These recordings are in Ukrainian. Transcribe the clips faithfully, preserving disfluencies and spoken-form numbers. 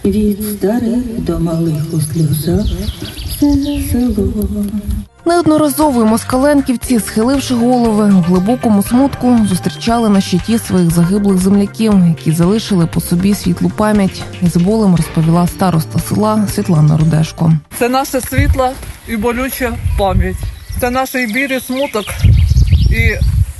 Від старих до малих у сльозах все село. Неодноразово москаленківці, схиливши голови, у глибокому смутку зустрічали на щиті своїх загиблих земляків, які залишили по собі світлу пам'ять. Із болем розповіла староста села Світлана Рудешко. Це наша світла і болюча пам'ять. Це наш біль і смуток, і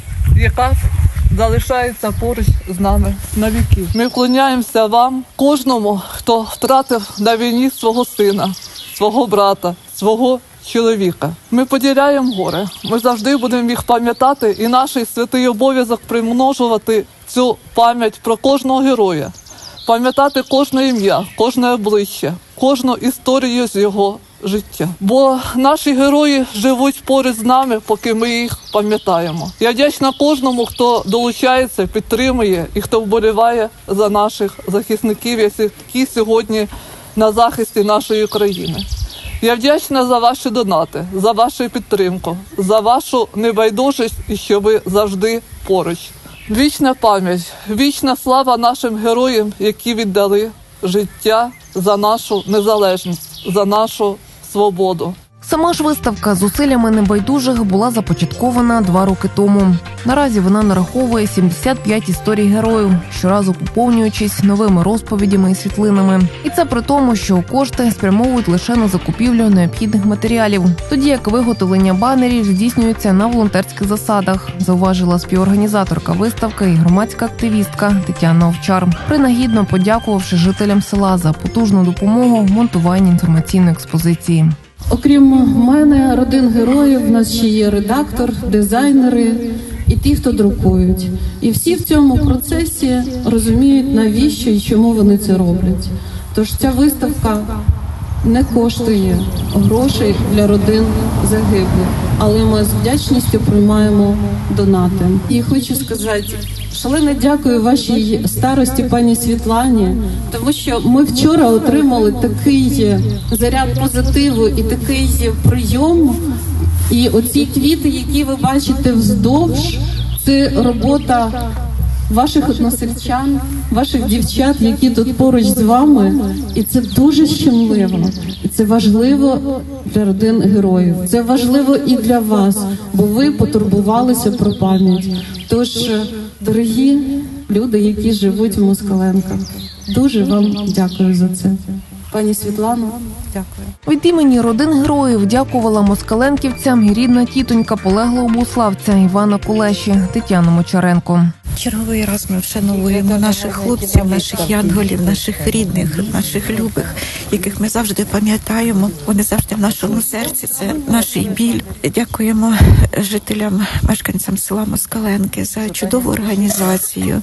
яка залишається поруч з нами на віки. Ми вклоняємося вам, кожному, хто втратив на війні свого сина, свого брата, свого чоловіка. Ми поділяємо горе. Ми завжди будемо їх пам'ятати, і наш святий обов'язок примножувати цю пам'ять про кожного героя. Пам'ятати кожне ім'я, кожне обличчя, кожну історію з його життя. Бо наші герої живуть поруч з нами, поки ми їх пам'ятаємо. Я вдячна кожному, хто долучається, підтримує і хто вболіває за наших захисників, які сьогодні на захисті нашої країни. Я вдячна за ваші донати, за вашу підтримку, за вашу небайдужість і що ви завжди поруч. Вічна пам'ять, вічна слава нашим героям, які віддали життя за нашу незалежність, за нашу свободу. Сама ж виставка зусиллями небайдужих була започаткована два роки тому. Наразі вона нараховує сімдесят п'ять історій героїв, щоразу поповнюючись новими розповідями і світлинами. І це при тому, що кошти спрямовують лише на закупівлю необхідних матеріалів, тоді як виготовлення банерів здійснюється на волонтерських засадах, зауважила співорганізаторка виставки і громадська активістка Тетяна Овчар, принагідно подякувавши жителям села за потужну допомогу в монтуванні інформаційної експозиції. Окрім мене, родин героїв, в нас ще є редактор, дизайнери і ті, хто друкують. І всі в цьому процесі розуміють, навіщо і чому вони це роблять. Тож ця виставка не коштує грошей для родин загиблих, але ми з вдячністю приймаємо донати. І хочу сказати, шалено дякую вашій старості пані Світлані, тому що ми вчора отримали такий заряд позитиву і такий прийом. І оці квіти, які ви бачите вздовж, це робота ваших односельчан, ваших дівчат, які тут поруч з вами. І це дуже щемливо. І це важливо для родин героїв. Це важливо і для вас, бо ви потурбувалися про пам'ять. Тож, дорогі люди, які живуть в Москаленках, дуже вам дякую за це. Пані Світлано, дякую. Від імені родин героїв дякувала москаленківцям і рідна тітонька полеглого буславця Івана Кулеші Тетяна Мочаренко. Черговий раз ми вшановуємо наших хлопців, наших янголів, наших рідних, наших любих, яких ми завжди пам'ятаємо. Вони завжди в нашому серці, це наш біль. Дякуємо жителям, мешканцям села Москаленки за чудову організацію,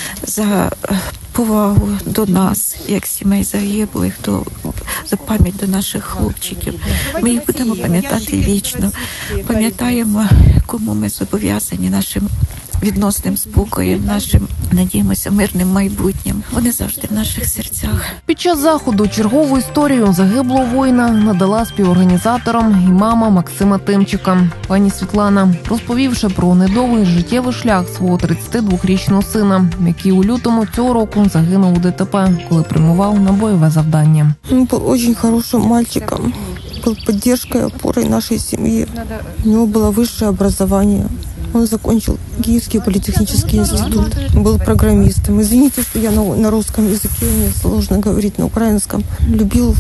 за повагу до нас, як сімей загиблих, до, за пам'ять до наших хлопчиків. Ми їх будемо пам'ятати вічно. Пам'ятаємо, кому ми зобов'язані нашим відносним спокоєм, нашим, надіємося, мирним майбутнім. Вони завжди в наших серцях. Під час заходу чергову історію загиблого воїна надала співорганізаторам і мама Максима Тимчика. Пані Світлана, розповівши про недовгий життєвий шлях свого тридцятидвохрічного сина, який у лютому цього року загинув у ДТП, коли прямував на бойове завдання. Він був дуже хорошим мальчиком, був підтримкою, опорою нашої сім'ї. У нього було вище образование. Он закончил Киевский политехнический институт, был программистом. Извините, что я на, на русском языке, мне сложно говорить на украинском. Любил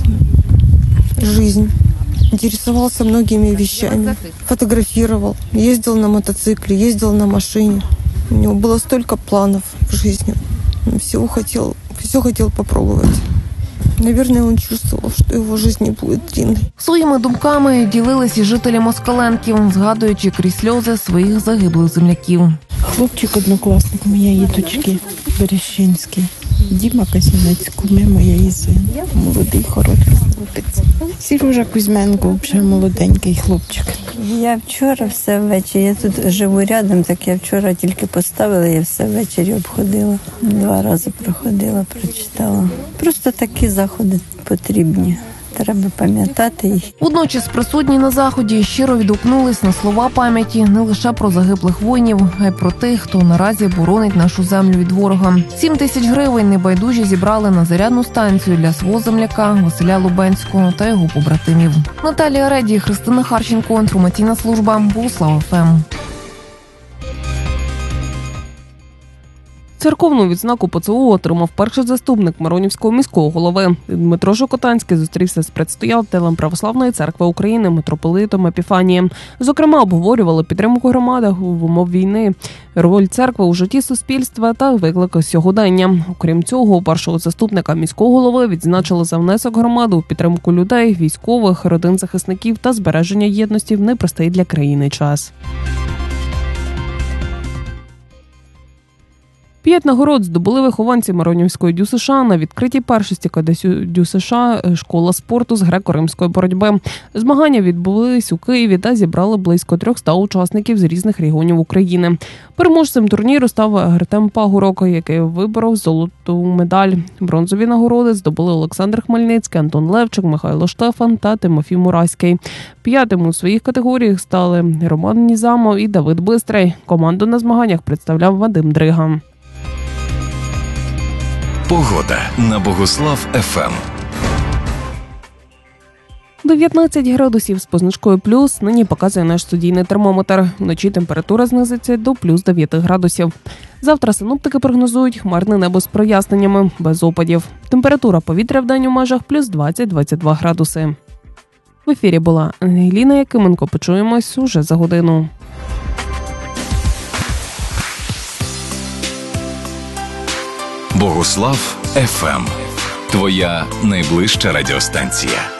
жизнь, интересовался многими вещами, фотографировал, ездил на мотоцикле, ездил на машине. У него было столько планов в жизни. Он всего хотел, все хотел попробовать. Наверное, він чувствував, що його життя не буде длинною. Своїми думками ділились і жителі Москаленків, згадуючи крізь сльози своїх загиблих земляків. Хлопчик-однокласник моєї дочки Берещинський. Діма Касінець, куми моєї син. Молодий, хороший хлопець. Сережа Кузьменко, вже молоденький хлопчик. Я вчора все ввечері, я тут живу рядом, так я вчора тільки поставила, я все ввечері обходила. Два рази проходила, прочитала. Просто такі заходи потрібні. треба пам'ятати їх. Водночас присутні на заході щиро відгукнулись на слова пам'яті не лише про загиблих воїнів, а й про тих, хто наразі боронить нашу землю від ворога. Сім тисяч гривень небайдужі зібрали на зарядну станцію для свого земляка Василя Лубенського та його побратимів. Наталія Реді, Христина Харченко, інформаційна служба Богослав еф ем. Церковну відзнаку По Це У отримав перший заступник Миронівського міського голови. Дмитро Жокотанський зустрівся з предстоятелем Православної церкви України митрополитом Епіфанієм. Зокрема, обговорювали підтримку громади в умов війни, роль церкви у житті суспільства та виклики сьогодення. Окрім цього, першого заступника міського голови відзначили за внесок громади у підтримку людей, військових, родин захисників та збереження єдності в непростий для країни час. П'ять нагород здобули вихованці Миронівської ДЮСШ на відкритій першості КДСЮ ДЮСШ «Школа спорту з греко-римської боротьби». Змагання відбулись у Києві та зібрали близько трьохсот учасників з різних регіонів України. Переможцем турніру став Артем Пагурок, який виборов золоту медаль. Бронзові нагороди здобули Олександр Хмельницький, Антон Левчик, Михайло Штефан та Тимофій Мураський. П'ятим у своїх категоріях стали Роман Нізамов і Давид Бистрий. Команду на змаганнях представляв Вадим Дрига. Погода на Богослав еф ем. дев'ятнадцять градусів з позначкою плюс нині показує наш студійний термометр. Вночі температура знизиться до плюс дев'яти градусів. Завтра синоптики прогнозують хмарне небо з проясненнями, без опадів. Температура повітря в день у межах плюс двадцять - двадцять два градуси. В ефірі була Ангеліна Якименко. Почуємось уже за годину. Богослав еф ем. Твоя найближча радіостанція.